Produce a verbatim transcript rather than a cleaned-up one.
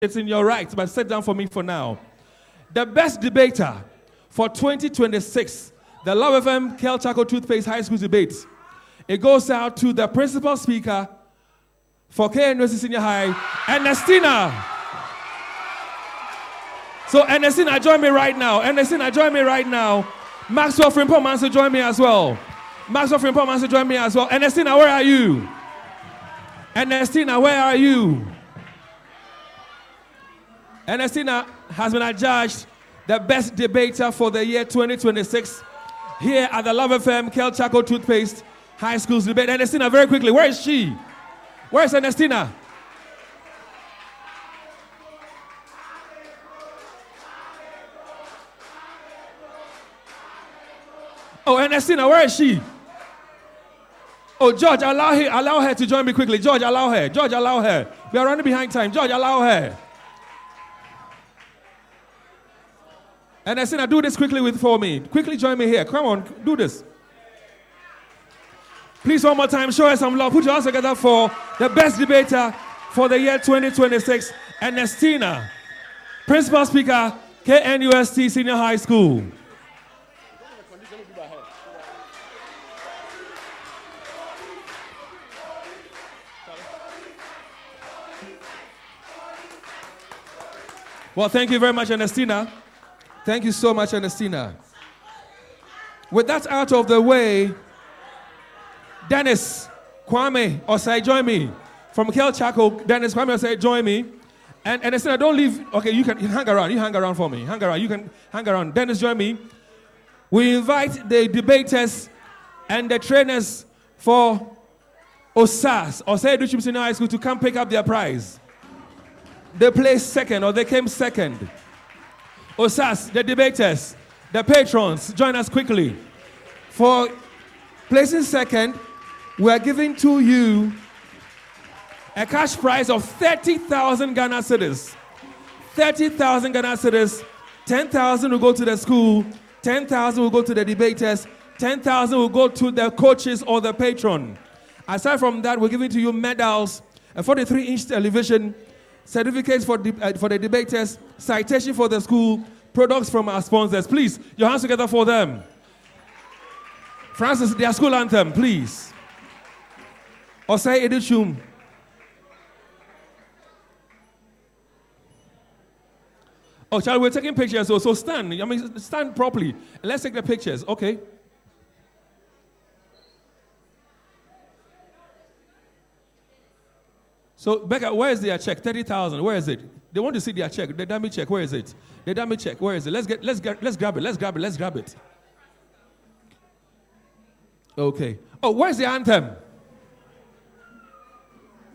It's in your right, but sit down for me for now. The best debater for twenty twenty-six, the Love F M Kel Chaco Toothpaste High School Debate. It goes out to the principal speaker for K N U S T Senior High, Ernestina. So Ernestina, join me right now. Ernestina, join me right now. Maxwell Frimpong-Manso, join me as well. Maxwell Frimpong-Manso, join me as well. Ernestina, where are you? Ernestina, where are you? Ernestina has been adjudged the best debater for the year twenty twenty-six here at the Love F M Kel Chaco Toothpaste High School's debate. Ernestina, very quickly, where is she? Where is Ernestina? Oh, Ernestina, where is she? Oh, George, allow her, allow her to join me quickly. George, allow her. George, allow her. We are running behind time. George, allow her. Ernestina, do this quickly with for me. Quickly join me here. Come on, do this. Please, one more time, show us some love. Put your hands together for the best debater for the year twenty twenty-six, Ernestina, Principal Speaker, K N U S T Senior High School. Well, thank you very much, Ernestina. Thank you so much, Ernestina. With that out of the way, Dennis Kwame Osei, join me. From Kel Chaco, Dennis Kwame Osei, join me. And Ernestina, don't leave. Okay, you can hang around. You hang around for me. Hang around. You can hang around. Dennis, join me. We invite the debaters and the trainers for O S A S, Osei Edu Senior High School, to come pick up their prize. They placed second, or they came second. O S A S, the debaters, the patrons, join us quickly. For placing second, we are giving to you a cash prize of thirty thousand Ghana cedis. thirty thousand Ghana cedis, ten thousand will go to the school, ten thousand will go to the debaters, ten thousand will go to the coaches or the patron. Aside from that, we're giving to you medals, a forty-three inch television, certificates for, de- uh, for the debaters, citation for the school, products from our sponsors. Please, your hands together for them. Francis, their school anthem, please. Osei Edu. Oh, Charlie, we're taking pictures, so, so stand. I mean, stand properly. Let's take the pictures, okay? So, Becca, where is their check? thirty thousand. Where is it? They want to see their check. The dummy check. Where is it? The dummy check. Where is it? Let's get. Let's get. Let's grab it. Let's grab it. Let's grab it. Okay. Oh, where's the anthem?